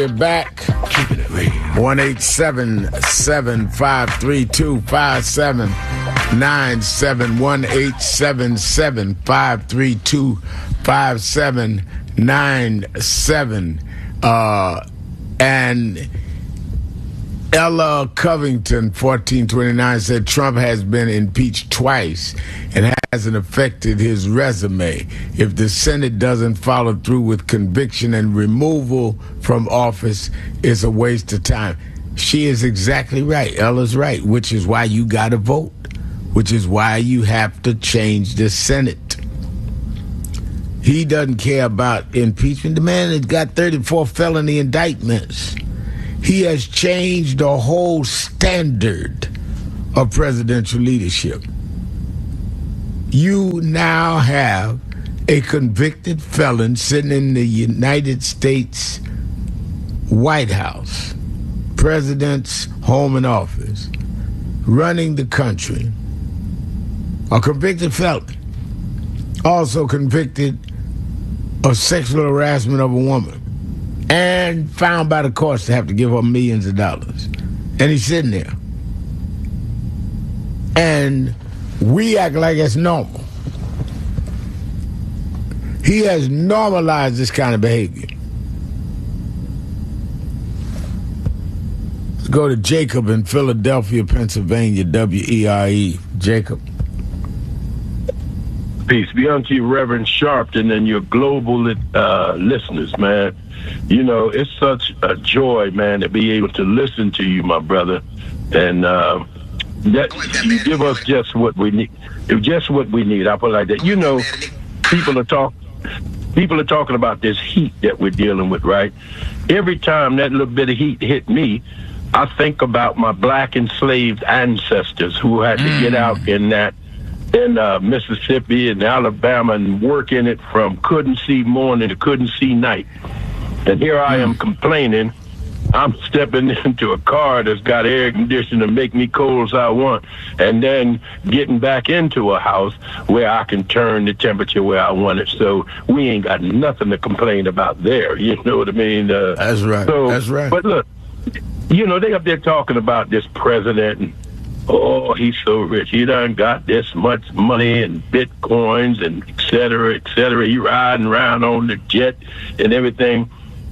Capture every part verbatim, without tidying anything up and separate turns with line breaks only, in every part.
Back one eight seven seven five three two five seven nine seven one eight seven seven five three two five seven nine seven uh and Ella Covington fourteen twenty-nine said Trump has been impeached twice and hasn't affected his resume. If the Senate doesn't follow through with conviction and removal from office, it's a waste of time. She is exactly right. Ella's right, which is why you got to vote, which is why you have to change the Senate. He doesn't care about impeachment. The man has got thirty-four felony indictments. He has changed the whole standard of presidential leadership. You now have a convicted felon sitting in the United States White House, president's home and office, running the country. A convicted felon, also convicted of sexual harassment of a woman, and found by the courts to have to give her millions of dollars. And he's sitting there. And we act like it's normal. He has normalized this kind of behavior. Let's go to Jacob in Philadelphia, Pennsylvania, W E R E. Jacob.
Peace be unto you, Reverend Sharpton, and your global uh, listeners, man. You know, it's such a joy, man, to be able to listen to you, my brother. And uh, that you give us just what we need. Just what we need. I put it like that. You know, people are talk, people are talking about this heat that we're dealing with, right? Every time that little bit of heat hit me, I think about my black enslaved ancestors who had to mm. get out in that in uh, Mississippi and Alabama and work in it from couldn't see morning to couldn't see night. And here I am complaining. I'm stepping into a car that's got air conditioning to make me cold as I want, and then getting back into a house where I can turn the temperature where I want it. So we ain't got nothing to complain about there. You know what I mean? Uh,
that's right.
So,
that's right.
But look, you know, they up there talking about this president and, oh, he's so rich. He done got this much money and bitcoins and et cetera, et cetera. He riding around on the jet and everything.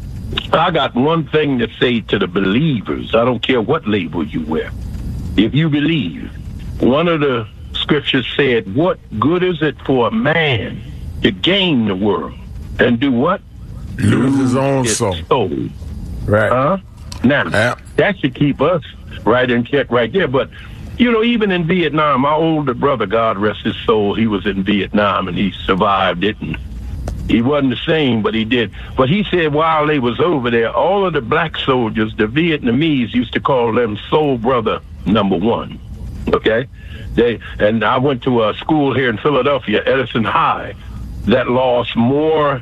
I got one thing to say to the believers. I don't care what label you wear. If you believe, one of the scriptures said, what good is it for a man to gain the world and do what?
Lose his own soul.
soul.
Right.
Huh? Now,
yeah.
that should keep us right in check right there. But, you know, even in Vietnam, my older brother, God rest his soul, he was in Vietnam and he survived it. And he wasn't the same, but he did. But he said while they was over there, all of the black soldiers, the Vietnamese, used to call them soul brother number one. Okay? They and I went to a school here in Philadelphia, Edison High, that lost more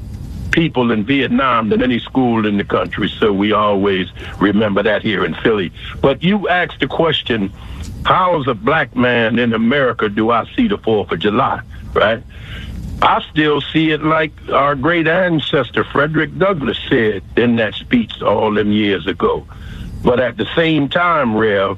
people in Vietnam than any school in the country. So we always remember that here in Philly. But you asked the question, how as a black man in America do I see the fourth of July, right? I still see it like our great ancestor Frederick Douglass said in that speech all them years ago. But at the same time, Rev,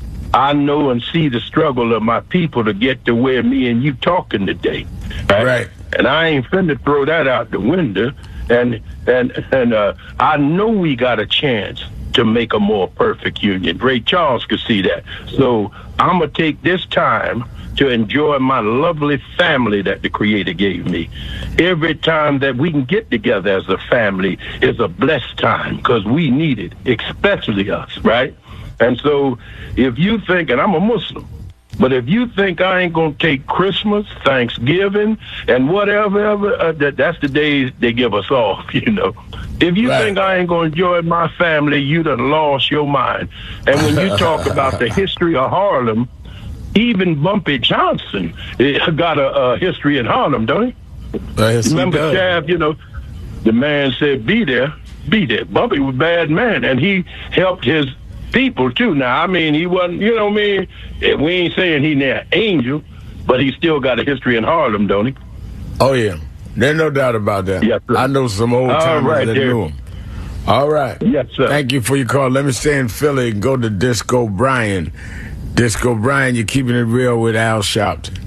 I know and see the struggle of my people to get to where me and you talking today. Right?
Right.
And I ain't finna throw that out the window. And and and uh, I know we got a chance to make a more perfect union. Ray Charles could see that. So I'm gonna take this time to enjoy my lovely family that the Creator gave me. Every time that we can get together as a family is a blessed time because we need it, especially us, right? And so if you think, and I'm a Muslim, but if you think I ain't going to take Christmas, Thanksgiving, and whatever, ever, uh, that, that's the days they give us off, you know. If you right. think I ain't going to enjoy my family, you done lost your mind. And when you talk about the history of Harlem, even Bumpy Johnson got a, a history in Harlem, don't he?
Yes,
Remember,
he
Chav, you know, the man said, be there, be there. Bumpy was a bad man, and he helped his people, too. Now, I mean, he wasn't, you know what I mean? We ain't saying he an angel, but he still got a history in Harlem, don't he?
Oh, yeah. There's no doubt about that.
Yes,
I know some old timers right, that there. knew him. All right.
Yes, sir.
Thank you for your call. Let me stay in Philly and go to Disco Brian. Disco Brian, you're keeping it real with Al Sharpton.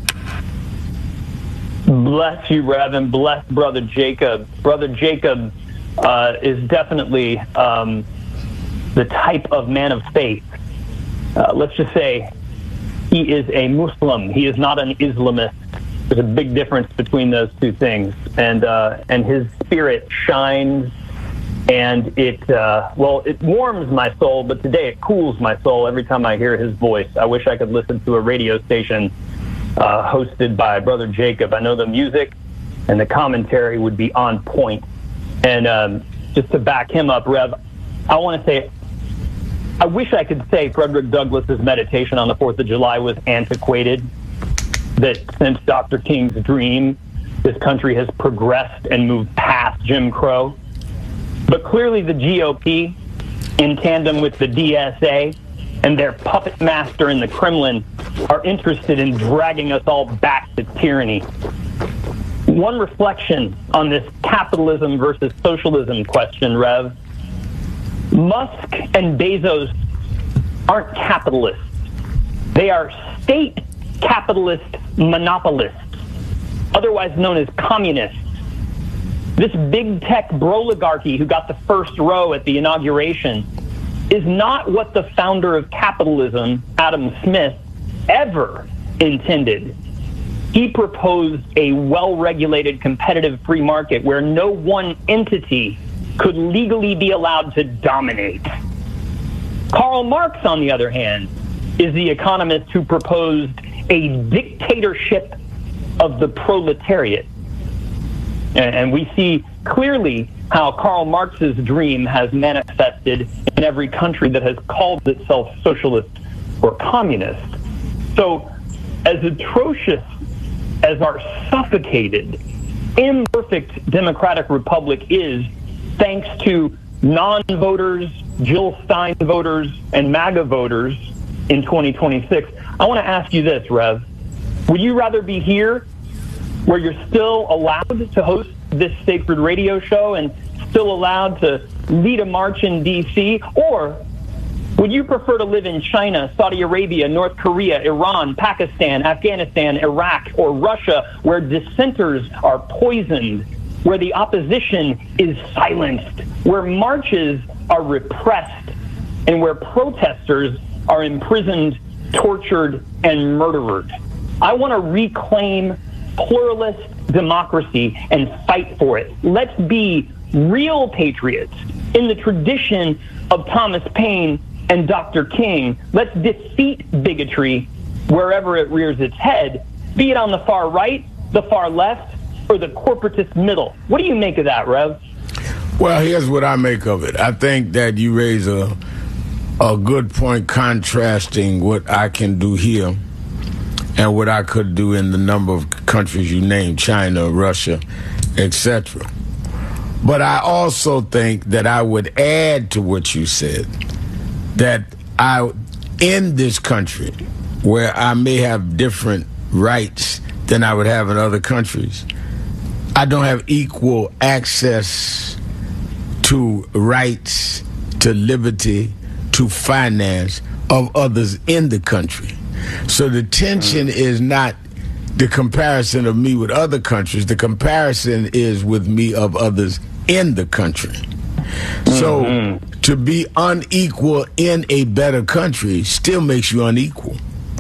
Bless you, Rev, and bless Brother Jacob. Brother Jacob uh, is definitely um, the type of man of faith. Uh, let's just say he is a Muslim. He is not an Islamist. There's a big difference between those two things. And uh, and his spirit shines, and it, uh, well, it warms my soul, but today it cools my soul every time I hear his voice. I wish I could listen to a radio station uh, hosted by Brother Jacob. I know the music and the commentary would be on point. And um, just to back him up, Rev, I want to say, I wish I could say Frederick Douglass's meditation on the fourth of July was antiquated, that since Doctor King's dream, this country has progressed and moved past Jim Crow. But clearly the G O P, in tandem with the D S A and their puppet master in the Kremlin, are interested in dragging us all back to tyranny. One reflection on this capitalism versus socialism question, Rev. Musk and Bezos aren't capitalists. They are state capitalist monopolists, otherwise known as communists. This big tech broligarchy who got the first row at the inauguration is not what the founder of capitalism, Adam Smith, ever intended. He proposed a well-regulated competitive free market where no one entity could legally be allowed to dominate. Karl Marx, on the other hand, is the economist who proposed a dictatorship of the proletariat. And we see clearly how Karl Marx's dream has manifested in every country that has called itself socialist or communist. So, as atrocious as our suffocated, imperfect democratic republic is, thanks to non-voters, Jill Stein voters, and MAGA voters in twenty twenty-six, I want to ask you this, Rev. Would you rather be here, where you're still allowed to host this sacred radio show and still allowed to lead a march in D C, or would you prefer to live in China, Saudi Arabia, North Korea, Iran, Pakistan, Afghanistan, Iraq, or Russia, where dissenters are poisoned, where the opposition is silenced, where marches are repressed, and where protesters are imprisoned, tortured, and murdered? I want to reclaim pluralist democracy and fight for it. Let's be real patriots in the tradition of Thomas Paine and Doctor King. Let's defeat bigotry wherever it rears its head, be it on the far right, the far left, or the corporatist middle. What do you make of that, Rev?
Well, here's what I make of it. I think that you raise a a good point contrasting what I can do here and what I could do in the number of countries you named, China, Russia, et cetera. But I also think that I would add to what you said, that I, in this country, where I may have different rights than I would have in other countries, I don't have equal access to rights, to liberty, to finance of others in the country. So the tension is not the comparison of me with other countries. The comparison is with me of others in the country. So mm-hmm. to be unequal in a better country still makes you unequal.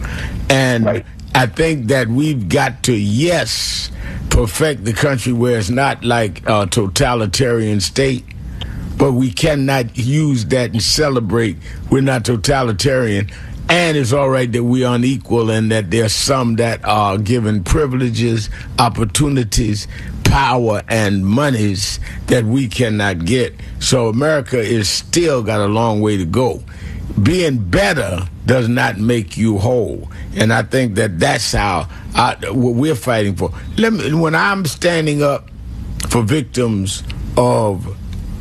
And right. I think that we've got to, yes, perfect the country where it's not like a totalitarian state, but we cannot use that and celebrate we're not totalitarian. And it's all right that we're unequal and that there's some that are given privileges, opportunities, power, and monies that we cannot get. So America is still got a long way to go. Being better does not make you whole. And I think that that's how I, what we're fighting for. Let me, when I'm standing up for victims of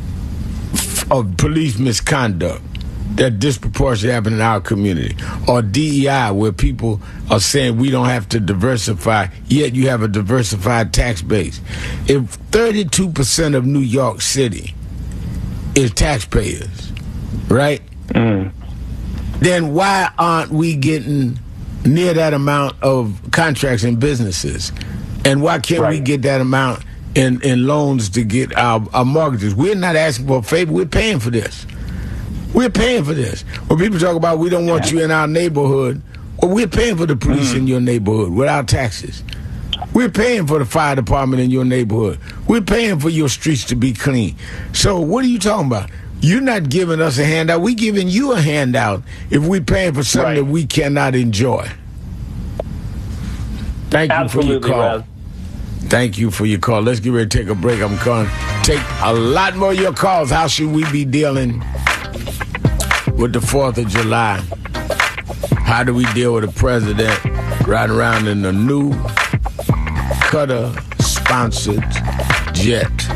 of police misconduct that disproportionately happen in our community, or D E I, where people are saying we don't have to diversify, yet you have a diversified tax base. If thirty-two percent of New York City is taxpayers, right?
Mm.
Then why aren't we getting near that amount of contracts and businesses? And why can't
Right.
we get that amount in, in loans to get our, our mortgages? We're not asking for a favor. We're paying for this. We're paying for this. When people talk about we don't want
Yeah.
you in our neighborhood, well, we're paying for the police
Mm.
in your neighborhood with our taxes. We're paying for the fire department in your neighborhood. We're paying for your streets to be clean. So what are you talking about? You're not giving us a handout. We're giving you a handout if we're paying for something
Right.
that we cannot enjoy. Thank you
Absolutely,
for your call.
Rev.
Thank you for your call. Let's get ready to take a break. I'm going to take a lot more of your calls. How should we be dealing with the fourth of July? How do we deal with the president riding around in a new Qatar-sponsored jet?